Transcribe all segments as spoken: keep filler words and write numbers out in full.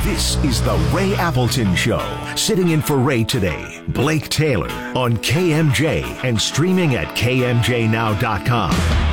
This is the Ray Appleton Show. Sitting in for Ray today, Blake Taylor on K M J and streaming at K M J now dot com.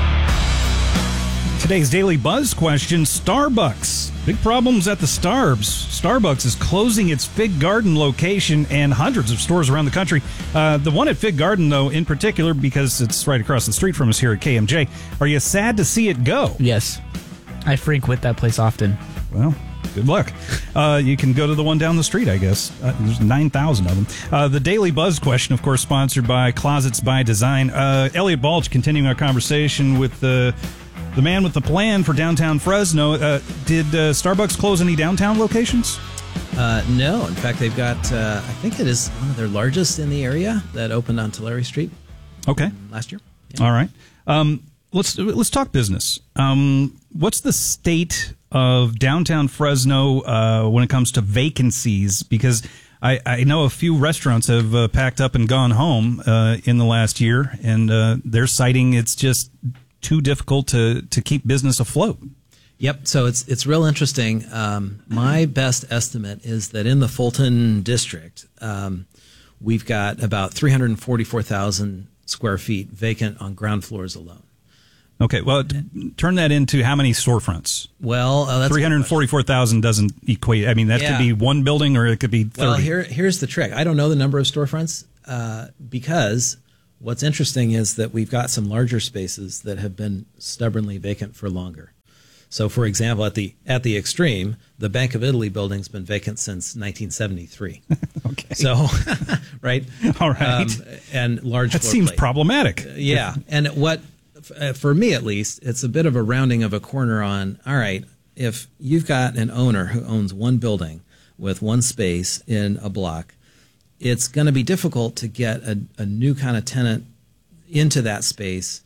Today's Daily Buzz question, Starbucks. Big problems at the Starbs. Starbucks is closing its Fig Garden location and hundreds of stores around the country. Uh, the one at Fig Garden, though, in particular, because it's right across the street from us here at K M J. Are you sad to see it go? Yes. I frequent that place often. Well, good luck. Uh, you can go to the one down the street, I guess. Uh, there's nine thousand of them. Uh, the Daily Buzz question, of course, sponsored by Closets by Design. Uh, Elliot Balch continuing our conversation with the... The man with the plan for downtown Fresno. Uh, did uh, Starbucks close any downtown locations? Uh, no. In fact, they've got, uh, I think it is one of their largest in the area that opened on Tulare Street. Okay. Last year. Yeah. All right. Um, let's let's talk business. Um, what's the state of downtown Fresno uh, when it comes to vacancies? Because I, I know a few restaurants have uh, packed up and gone home uh, in the last year, and uh, they're citing it's just too difficult to, to keep business afloat. Yep. So it's it's real interesting. Um, my best estimate is that in the Fulton district, um, we've got about three hundred forty-four thousand square feet vacant on ground floors alone. Okay. Well, t- turn that into how many storefronts? Well, uh, that's three hundred forty-four thousand doesn't equate. I mean, that yeah. could be one building or it could be thirty. Well, here here's the trick. I don't know the number of storefronts uh, because what's interesting is that we've got some larger spaces that have been stubbornly vacant for longer. So, for example, at the at the extreme, the Bank of Italy building's been vacant since nineteen seventy-three. Okay. So, right? All right. Um, and large That floor seems plate. problematic. Uh, yeah. And what, uh, for me at least, it's a bit of a rounding of a corner on, all right, if you've got an owner who owns one building with one space in a block, it's going to be difficult to get a, a new kind of tenant into that space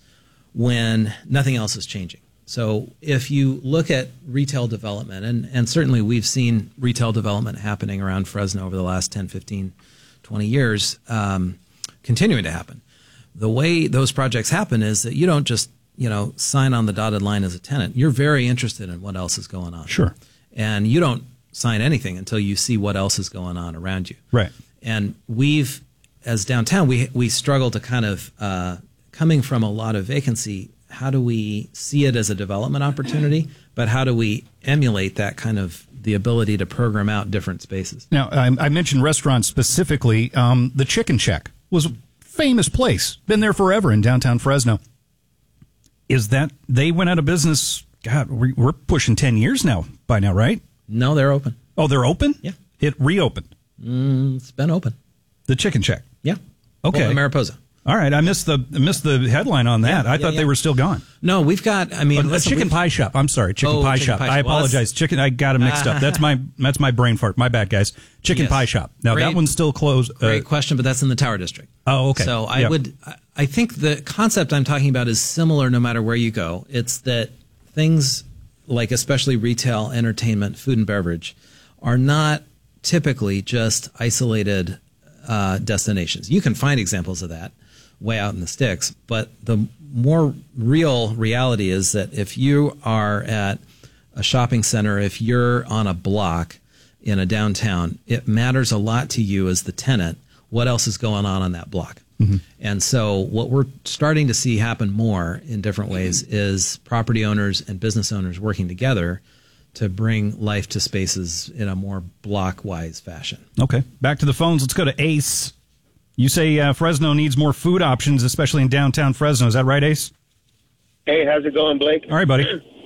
when nothing else is changing. So if you look at retail development, and, and certainly we've seen retail development happening around Fresno over the last ten, fifteen, twenty years, um, continuing to happen. The way those projects happen is that you don't just, you know, sign on the dotted line as a tenant. You're very interested in what else is going on. Sure. And you don't sign anything until you see what else is going on around you. Right. And we've, as downtown, we we struggle to kind of, uh, coming from a lot of vacancy, how do we see it as a development opportunity, but how do we emulate that kind of the ability to program out different spaces? Now, I, I mentioned restaurants specifically. Um, the Chicken Shack was a famous place, been there forever in downtown Fresno. Is that, they went out of business, God, we, we're pushing ten years now by now, right? No, they're open. Oh, they're open? Yeah. It reopened. Mm, it's been open. The Chicken Shack. Yeah. Okay. Well, in Mariposa. All right. I missed the I missed the headline on that. Yeah, I yeah, thought yeah. they were still gone. No, we've got, I mean, Oh, listen, Chicken we've- Pie Shop. I'm sorry. Chicken Oh, Pie Chicken Shop. Pie I Shop. Well, apologize. that's- Chicken. I got it mixed up. That's my that's my brain fart. My bad, guys. Chicken Yes. Pie Shop. Now, that Great. one's still closed. Great Uh, question, but that's in the Tower District. Oh, okay. So I Yep. would, I- I think the concept I'm talking about is similar no matter where you go. It's that things like especially retail, entertainment, food and beverage are not typically just isolated uh, destinations. You can find examples of that way out in the sticks, but the more real reality is that if you are at a shopping center, if you're on a block in a downtown, it matters a lot to you as the tenant what else is going on on that block. Mm-hmm. And so what we're starting to see happen more in different ways is property owners and business owners working together to bring life to spaces in a more block-wise fashion. Okay. Back to the phones. Let's go to Ace. You say uh, Fresno needs more food options, especially in downtown Fresno. Is that right, Ace? Hey, how's it going, Blake? All right, buddy.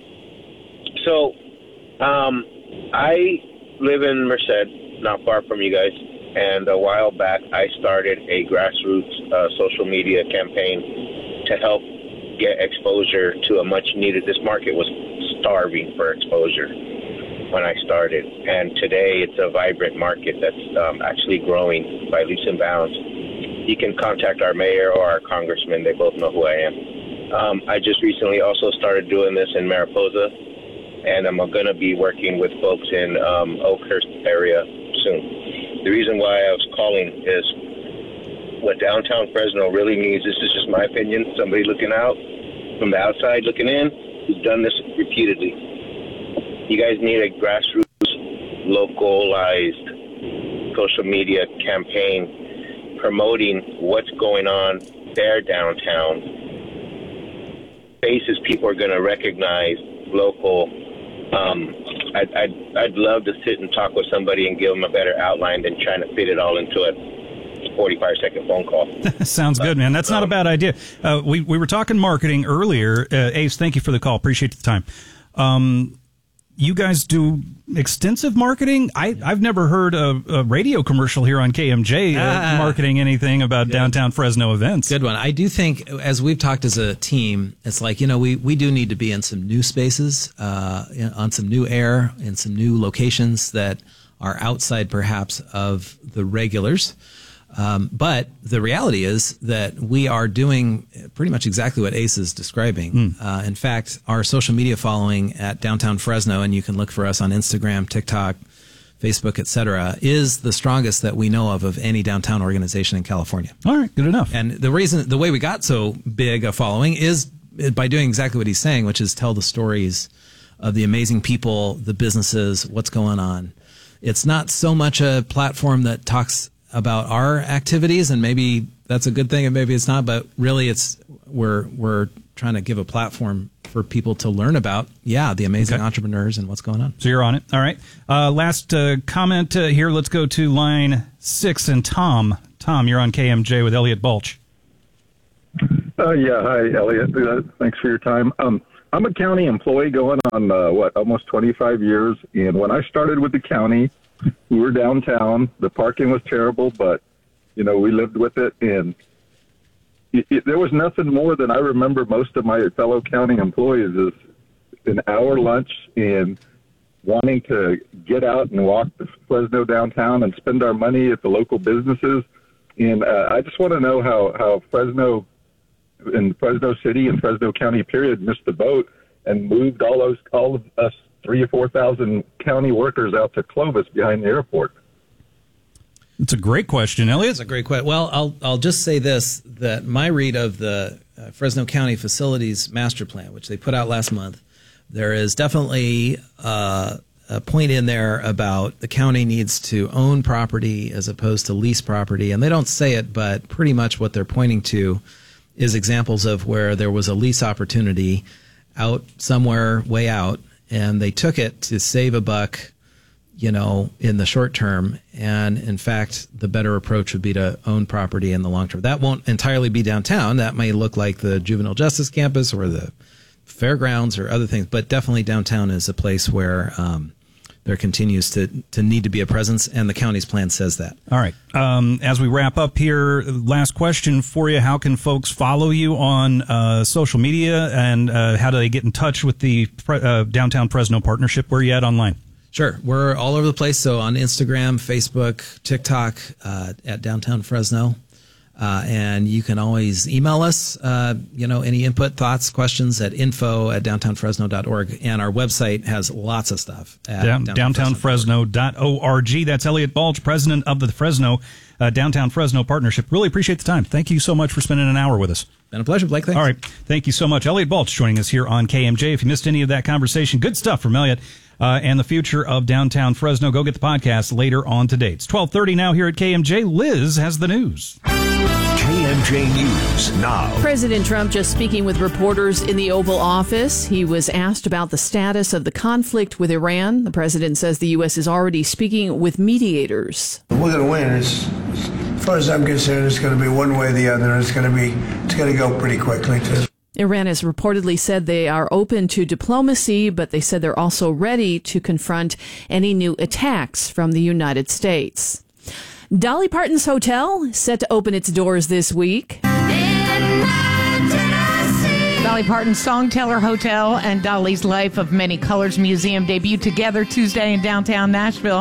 So, um, I live in Merced, not far from you guys, and a while back I started a grassroots uh, social media campaign to help get exposure to a much-needed. This market was starving for exposure when I started, and today it's a vibrant market that's um, actually growing by leaps and bounds. You can contact our mayor or our congressman. They both know who I am. Um, I just recently also started doing this in Mariposa, and I'm going to be working with folks in um, Oakhurst area soon. The reason why I was calling is what downtown Fresno really needs, this is just my opinion, somebody looking out from the outside looking in, who's done this repeatedly. You guys need a grassroots localized social media campaign promoting what's going on there downtown, faces people are going to recognize, local. Um, I'd, I'd, I'd love to sit and talk with somebody and give them a better outline than trying to fit it all into a forty-five second phone call. Sounds good, man. That's not a bad idea. Uh, we, we were talking marketing earlier. Uh, Ace, thank you for the call. Appreciate the time. Um, you guys do extensive marketing. I, I've never heard a, a radio commercial here on K M J uh, Ah. marketing anything about downtown Fresno events. Good one. I do think, as we've talked as a team, it's like, you know, we, we do need to be in some new spaces, uh, in- on some new air, in some new locations that are outside perhaps of the regulars. Um, but the reality is that we are doing pretty much exactly what Ace is describing. Mm. Uh, in fact, our social media following at Downtown Fresno, and you can look for us on Instagram, TikTok, Facebook, et cetera, is the strongest that we know of of any downtown organization in California. All right, good enough. And the reason, the way we got so big a following is by doing exactly what he's saying, which is tell the stories of the amazing people, the businesses, what's going on. It's not so much a platform that talks about our activities, and maybe that's a good thing and maybe it's not, but really it's we're we're trying to give a platform for people to learn about, yeah, the amazing Okay. entrepreneurs and what's going on. So you're on it. All right. Uh, last uh, comment uh, here. Let's go to line six and Tom. Tom, you're on K M J with Elliot Balch. Uh, yeah, hi, Elliot. Uh, thanks for your time. Um, I'm a county employee going on, uh, what, almost twenty-five years. And when I started with the county, we were downtown. The parking was terrible, but, you know, we lived with it. And it, it, there was nothing more than I remember most of my fellow county employees is an hour lunch and wanting to get out and walk the Fresno downtown and spend our money at the local businesses. And uh, I just want to know how, how Fresno and Fresno City and Fresno County, period, missed the boat and moved all those all of us three or four thousand county workers out to Clovis behind the airport. It's a great question, Elliot. That's a great question. Well, I'll I'll just say this, that my read of the uh, Fresno County Facilities Master Plan, which they put out last month, there is definitely uh, a point in there about the county needs to own property as opposed to lease property. And they don't say it, but pretty much what they're pointing to is examples of where there was a lease opportunity out somewhere way out, and they took it to save a buck, you know, in the short term. And in fact, the better approach would be to own property in the long term. That won't entirely be downtown. That may look like the juvenile justice campus or the fairgrounds or other things, but definitely downtown is a place where um, there continues to, to need to be a presence, and the county's plan says that. All right. Um, as we wrap up here, last question for you. How can folks follow you on uh, social media, and uh, how do they get in touch with the uh, Downtown Fresno Partnership? Where are you at online? Sure. We're all over the place. So on Instagram, Facebook, TikTok, uh, at Downtown Fresno. Uh, and you can always email us, uh, you know, any input, thoughts, questions at info at downtown fresno dot org. And our website has lots of stuff at Down, downtown fresno dot org. That's Elliot Balch, president of the Fresno uh, Downtown Fresno Partnership. Really appreciate the time. Thank you so much for spending an hour with us. Been a pleasure, Blake. Thanks. All right. Thank you so much. Elliot Balch joining us here on K M J. If you missed any of that conversation, good stuff from Elliot uh, and the future of downtown Fresno. Go get the podcast later on today. It's twelve thirty now here at K M J. Liz has the news. K M J News now. President Trump just speaking with reporters in the Oval Office. He was asked about the status of the conflict with Iran. The president says the U S is already speaking with mediators. We're going to win. It's, as far as I'm concerned, it's going to be one way or the other. It's going to be, it's going to go pretty quickly, too. Iran has reportedly said they are open to diplomacy, but they said they're also ready to confront any new attacks from the United States. Dolly Parton's Hotel set to open its doors this week. Dolly Parton's Songteller Hotel and Dolly's Life of Many Colors Museum debut together Tuesday in downtown Nashville.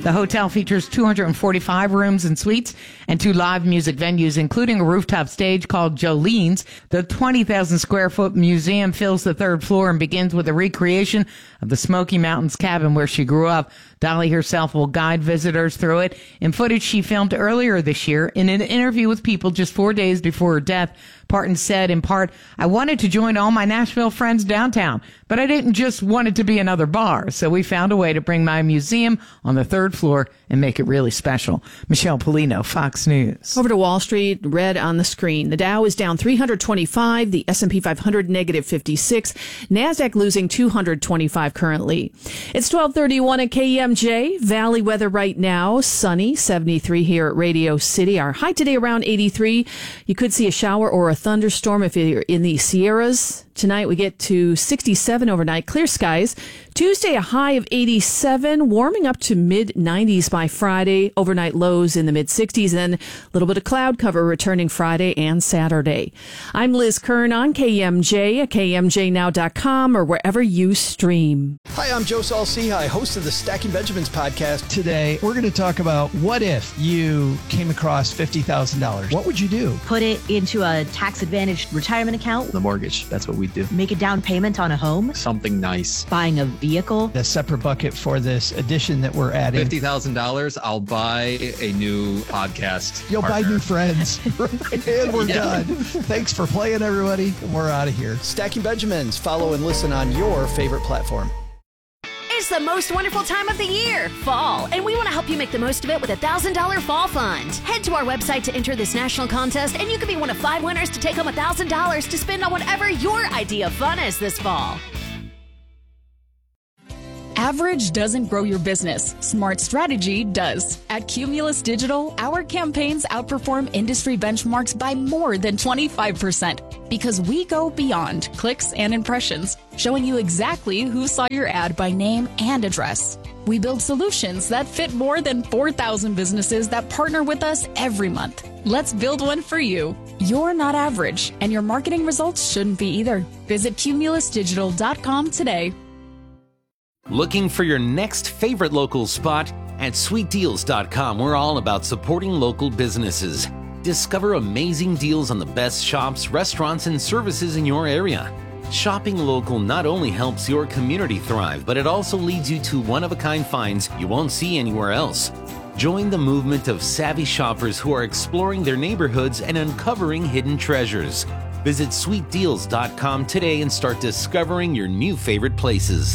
The hotel features two hundred forty-five rooms and suites and two live music venues, including a rooftop stage called Jolene's. The twenty thousand square foot museum fills the third floor and begins with a recreation of the Smoky Mountains cabin where she grew up. Dolly herself will guide visitors through it. In footage she filmed earlier this year, in an interview with People just four days before her death, Parton said, in part, "I wanted to join all my Nashville friends downtown, but I didn't just want it to be another bar. So we found a way to bring my museum on the third floor and make it really special." Michelle Polino, Fox News. Over to Wall Street, red on the screen. The Dow is down three hundred twenty-five, the S and P five hundred negative fifty-six, NASDAQ losing two hundred twenty-five currently. It's twelve thirty-one at K M J. Valley weather right now, sunny, seventy-three here at Radio City. Our high today around eighty-three. You could see a shower or a thunderstorm if you're in the Sierras. Tonight we get to sixty-seven overnight, clear skies. Tuesday, a high of eighty-seven, warming up to mid nineties by Friday. Overnight lows in the mid sixties, and a little bit of cloud cover returning Friday and Saturday. I'm Liz Kern on K M J at K M J now dot com or wherever you stream. Hi, I'm Joe Saul-Sehy, host of the Stacking Benjamins podcast. Today, we're going to talk about what if you came across fifty thousand dollars. What would you do? Put it into a tax-advantaged retirement account. The mortgage, that's what we do. Make a down payment on a home. Something nice. Buying a vehicle. A separate bucket for this addition that we're adding. fifty thousand dollars, I'll buy a new podcast You'll partner. buy new friends. And we're Yeah. done. Thanks for playing, everybody. We're out of here. Stacking Benjamins. Follow and listen on your favorite platform. It's the most wonderful time of the year, fall, and we want to help you make the most of it with a one thousand dollars Fall Fund. Head to our website to enter this national contest, and you could be one of five winners to take home one thousand dollars to spend on whatever your idea of fun is this fall. Average doesn't grow your business. Smart strategy does. At Cumulus Digital, our campaigns outperform industry benchmarks by more than twenty-five percent because we go beyond clicks and impressions, showing you exactly who saw your ad by name and address. We build solutions that fit more than four thousand businesses that partner with us every month. Let's build one for you. You're not average, and your marketing results shouldn't be either. Visit cumulus digital dot com today. Looking for your next favorite local spot? At sweet deals dot com, we're all about supporting local businesses. Discover amazing deals on the best shops, restaurants, and services in your area. Shopping local not only helps your community thrive, but it also leads you to one-of-a-kind finds you won't see anywhere else. Join the movement of savvy shoppers who are exploring their neighborhoods and uncovering hidden treasures. Visit sweet deals dot com today and start discovering your new favorite places.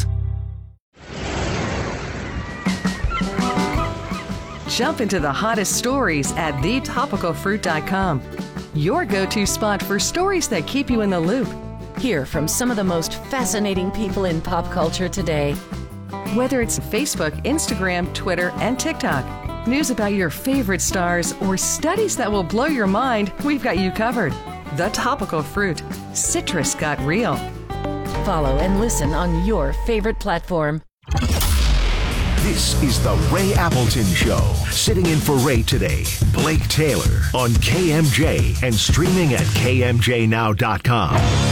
Jump into the hottest stories at the topical fruit dot com. Your go-to spot for stories that keep you in the loop. Hear from some of the most fascinating people in pop culture today. Whether it's Facebook, Instagram, Twitter, and TikTok, news about your favorite stars, or studies that will blow your mind, we've got you covered. The Topical Fruit. Citrus got real. Follow and listen on your favorite platform. This is the Ray Appleton Show. Sitting in for Ray today, Blake Taylor on K M J and streaming at K M J now dot com.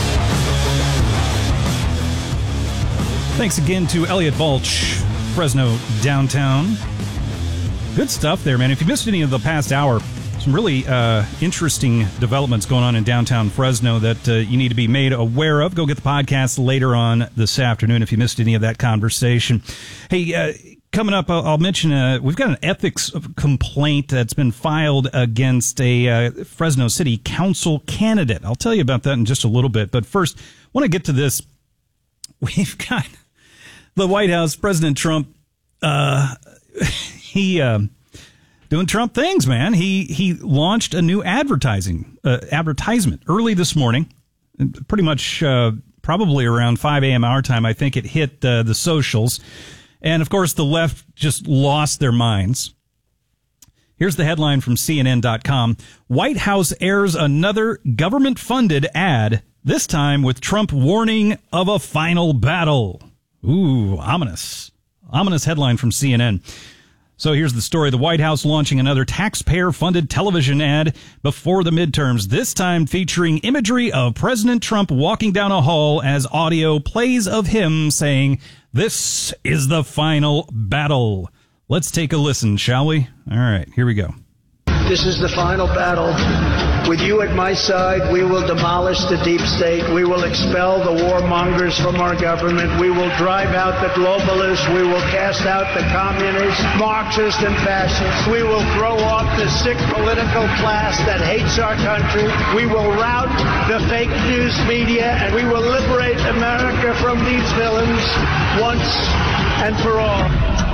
Thanks again to Elliot Balch, Fresno Downtown. Good stuff there, man. If you missed any of the past hour, some really uh, interesting developments going on in downtown Fresno that uh, you need to be made aware of. Go get the podcast later on this afternoon if you missed any of that conversation. Hey, uh, coming up, I'll, I'll mention uh, we've got an ethics complaint that's been filed against a uh, Fresno City Council candidate. I'll tell you about that in just a little bit. But first, I want to get to this. We've got the White House, President Trump, uh, he uh, doing Trump things, man. He he launched a new advertising uh, advertisement early this morning, pretty much uh, probably around five a.m. our time. I think it hit uh, the socials. And, of course, the left just lost their minds. Here's the headline from C N N dot com. White House airs another government-funded ad, this time with Trump warning of a final battle. Ooh, ominous. Ominous headline from C N N. So here's the story. The White House launching another taxpayer-funded television ad before the midterms, this time featuring imagery of President Trump walking down a hall as audio plays of him saying, "This is the final battle." Let's take a listen, shall we? All right, here we go. This is the final battle. With you at my side, we will demolish the deep state. We will expel the warmongers from our government. We will drive out the globalists. We will cast out the communists, Marxists, and fascists. We will throw off the sick political class that hates our country. We will rout the fake news media, and we will liberate America from these villains once and for all.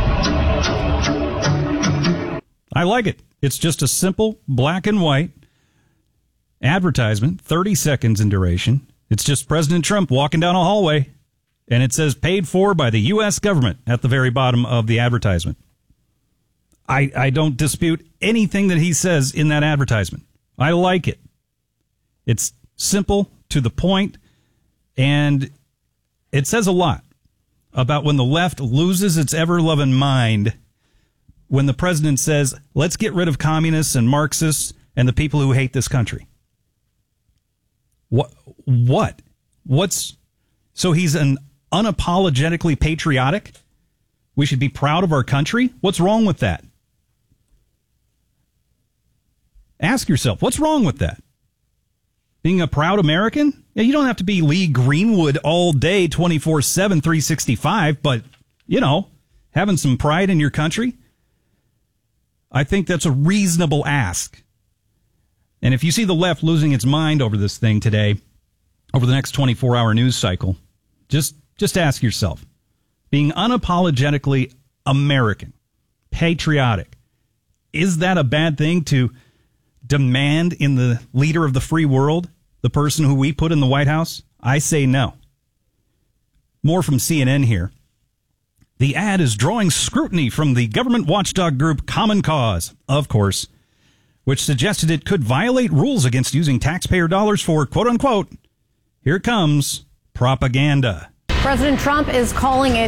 I like it. It's just a simple black and white advertisement, thirty seconds in duration. It's just President Trump walking down a hallway, and it says paid for by the U S government at the very bottom of the advertisement. I, I don't dispute anything that he says in that advertisement. I like it. It's simple, to the point, and it says a lot about when the left loses its ever-loving mind when the president says, let's get rid of communists and Marxists and the people who hate this country. What? What? What's... So he's an unapologetically patriotic? We should be proud of our country? What's wrong with that? Ask yourself, what's wrong with that? Being a proud American? Yeah, you don't have to be Lee Greenwood all day, twenty-four seven, three sixty-five, but, you know, having some pride in your country? I think that's a reasonable ask. And if you see the left losing its mind over this thing today, over the next twenty-four hour news cycle, just just ask yourself, being unapologetically American, patriotic, is that a bad thing to demand in the leader of the free world, the person who we put in the White House? I say no. More from C N N here. The ad is drawing scrutiny from the government watchdog group Common Cause, of course, which suggested it could violate rules against using taxpayer dollars for, quote unquote, here comes propaganda. President Trump is calling it